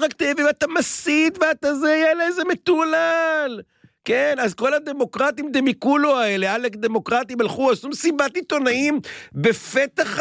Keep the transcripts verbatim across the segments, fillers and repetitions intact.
אטרקטיבי, ואתה מסית, ואתה זה, יאללה, איזה מטולל. כן, אז כל הדמוקרטים דמיקולו האלה, אלק דמוקרטים הלכו, עשו מסיבת עיתונאים בפתח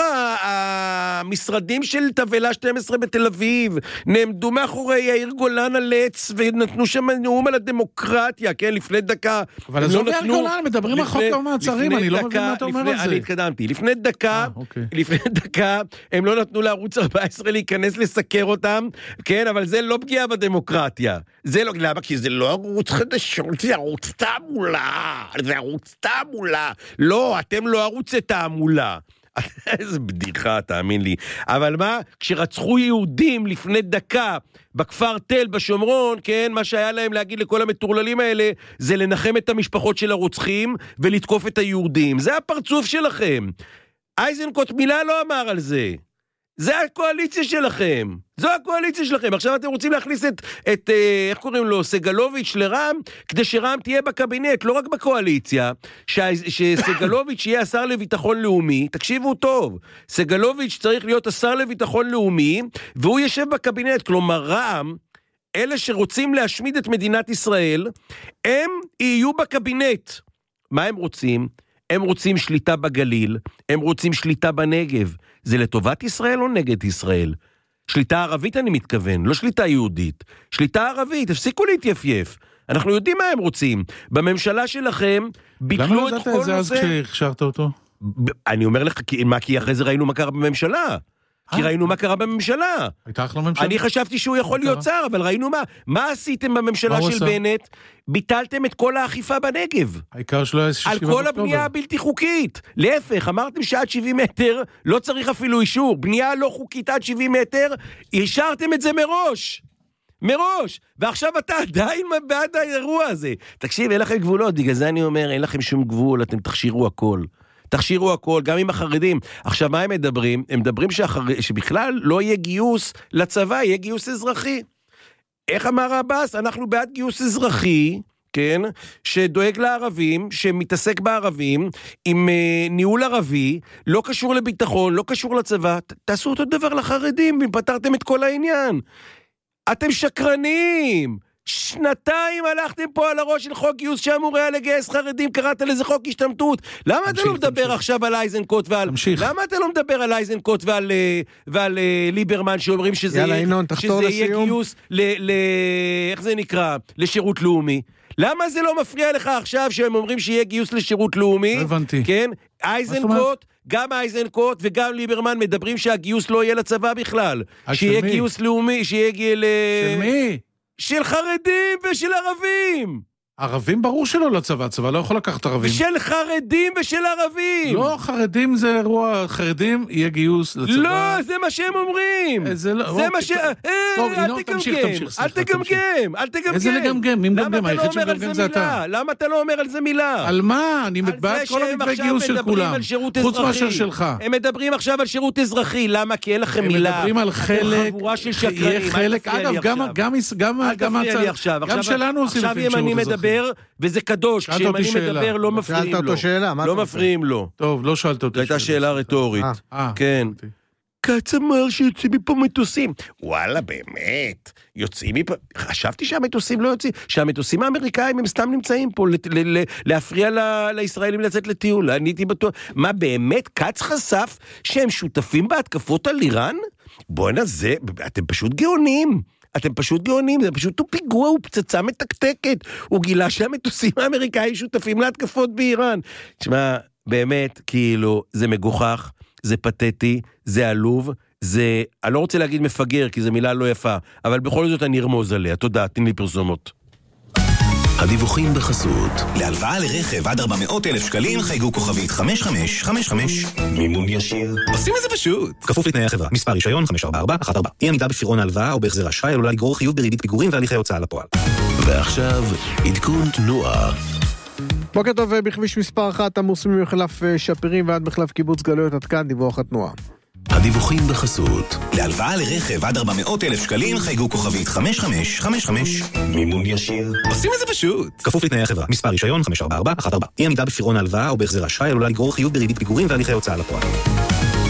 המשרדים של תבלה שתים עשרה בתל אביב, נעמדו מאחורי יאיר גולן על עץ, ונתנו שם נאום על הדמוקרטיה, כן, לפני דקה. אבל אז לא יאיר גולן, מדברים על חוק המעצרים, אני לא מבין מה אתה אומר על זה. אני התקדמתי, לפני דקה, לפני דקה, הם לא נתנו לערוץ ארבע עשרה להיכנס לסקר אותם, כן, אבל זה לא פגיעה בדמוקרטיה. זה לא, למה? כי זה לא ערוץ חדשות, זה ערוץ תעמולה, זה ערוץ תעמולה. לא, אתם לא ערוץ תעמולה. איזה בדיחה, תאמין לי. אבל מה? כשרצחו יהודים לפני דקה בכפר תל בשומרון, כן, מה שהיה להם להגיד לכל המטורללים האלה, זה לנחם את המשפחות של הרוצחים ולתקוף את היהודים. זה הפרצוף שלכם. אייזנקוט מילה לא אמר על זה. זה הקואליציה שלכם. זו הקואליציה שלכם. עכשיו אתם רוצים להכניס את, את איך קוראים לו, סגלוביץ' לרם, כדי שרם תהיה בקבינט, לא רק בקואליציה, ש, שסגלוביץ' יהיה השר לביטחון לאומי. תקשיבו טוב, סגלוביץ' צריך להיות השר לביטחון לאומי, והוא ישב בקבינט. כלומר, רם, אלה שרוצים להשמיד את מדינת ישראל, הם יהיו בקבינט. מה הם רוצים? הם רוצים שליטה בגליל, הם רוצים שליטה בנגב. זה לטובת ישראל או נגד ישראל? שליטה ערבית אני מתכוון, לא שליטה יהודית. שליטה ערבית, תפסיקו להתייפייף. אנחנו יודעים מה הם רוצים. בממשלה שלכם, ביטלו את כל נושא... למה לא ידעת את זה אז כשהכשרת אותו? אני אומר לך, מה, כי אחרי זה ראינו מה קרה בממשלה. כי ראינו מה קרה בממשלה. הייתה אחלה ממשלה. אני חשבתי שהוא יכול להיות שר, אבל ראינו מה. מה עשיתם בממשלה של בנט? ביטלתם את כל האכיפה בנגב. העיקר שלא היה שישים על כל הבנייה הבלתי חוקית. להפך, אמרתם שעד שבעים מטר לא צריך אפילו אישור. בנייה לא חוקית עד שבעים מטר, אישרתם את זה מראש. מראש. ועכשיו אתה עדיין בעד האירוע הזה. תקשיב, אין לכם גבולות. בגלל זה אני אומר, אין לכם שום גבול, אתם תכשירו הכל. תכשירו הכל, גם עם החרדים. עכשיו, מה הם מדברים? הם מדברים שאחר... שבכלל לא יהיה גיוס לצבא, יהיה גיוס אזרחי. איך אמר עבאס? אנחנו בעד גיוס אזרחי, כן? שדואג לערבים, שמתעסק בערבים, עם אה, ניהול ערבי, לא קשור לביטחון, לא קשור לצבא. ת, תעשו אותו דבר לחרדים, ופתרתם את כל העניין. אתם שקרנים! שנתיים הלכתם פה על הראש של חוק גיוס שאמור היה לגייס חרדים, קראת לזה חוק השתמטות. למה אתה לא מדבר עכשיו על אייזנקוט ועל... למה אתה לא מדבר על אייזנקוט ועל, ועל ליברמן שאומרים שזה יהיה גיוס ל... איך זה נקרא? לשירות לאומי. למה זה לא מפריע לך עכשיו שהם אומרים שיהיה גיוס לשירות לאומי? לא הבנתי. כן? אייזנקוט, גם אייזנקוט וגם ליברמן מדברים שהגיוס לא יהיה לצבא בכלל. שיהיה גיוס לאומי, שיהיה גיל... של מי? של חרדים ושל ערבים. ערבים ברור שלא לצבא, הצבא לא יכול לקחת ערבים. של חרדים ושל ערבים. לא, חרדים זה אירוע, חרדים יהיה גיוס לצבא. לא, זה מה שהם אומרים. זה לא, זה מה ש... טוב, אל תמשיך, תמשיך. אל תגמגם, אל תגמגם. איזה לגמגם? מי מגמגם? היחיד שמגמגם זה אתה. למה אתה לא אומר על זה מילה? על מה? אני בעד כל המתווה גיוס של כולם. חוץ מאשר שלך. הם מדברים עכשיו על שירות אזרחי. למה? כי אין לכם מילה. הם מדברים על חלק, יהיה חלק. אגב, גם שלנו עושים לפעמים שירות אזרחי. וזה קדוש, כשאני מדבר לא מפריעים לו. לא מפריעים לו. טוב, לא שאלת אותי. הייתה שאלה רטורית. כן. קץ אמר שיוצאים מפה מטוסים. וואלה, באמת. יוצאים מפה... חשבתי שהמטוסים לא יוצאים. שהמטוסים האמריקאים הם סתם נמצאים פה להפריע לישראלים לצאת לטיול. אני הייתי בטוח. מה באמת? קץ חשף שהם שותפים בהתקפות על איראן? בוא נזה, אתם פשוט גאונים. אתם פשוט גאונים, זה פשוט הוא פיגוע, הוא פצצה מתקתקת, הוא גילה שהמטוסים האמריקאים שותפים להתקפות באיראן. תשמע, באמת, כאילו, זה מגוחך, זה פתטי, זה עלוב, זה, אני לא רוצה להגיד מפגר, כי זו מילה לא יפה, אבל בכל זאת אני ארמוז עליה, תודה, תן לי פרסומות. הדיווחים בחסות. להלוואה לרכב עד ארבע מאות אלף שקלים חייגו כוכבית חמש חמש חמש חמש. מימון ישיר. עושים את זה פשוט. כפוף לתנאי החברה. מספר רישיון חמש ארבע ארבע אחת ארבע. אי עמידה בפירעון ההלוואה או בהחזר אשראי עלולה לגרור חיוב בריבית פיגורים והליכי הוצאה לפועל. ועכשיו עדכון תנועה. בוקר טוב, בכביש מספר אחת עמוס ממחלף שפירים ועד מחלף קיבוץ גלויות. עד כאן דיווח התנועה. הדיווחים בחסות. להלוואה לרכב עד ארבע מאות אלף שקלים חייגו כוכבית חמש חמש חמש חמש. מימון ישיר. עושים את זה פשוט. כפוף לתנאי החברה. מספר רישיון חמש ארבע ארבע אחת ארבע. אי עמידה בפירעון ההלוואה או בהחזר אשראי עלולה לגרור חיוב בריבית פיגורים והליכי הוצאה לפועל.